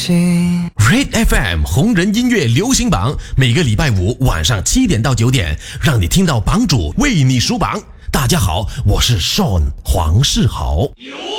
心。 Red FM 红人音乐流行榜，每个礼拜五晚上7点到9点，让你听到榜主为你数榜。大家好，我是 Sean 黄世豪。